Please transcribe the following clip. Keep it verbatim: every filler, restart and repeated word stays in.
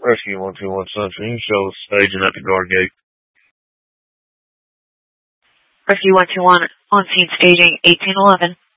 Rescue one two one Central, you show staging at the guard gate. Rescue one two one on scene staging eighteen eleven.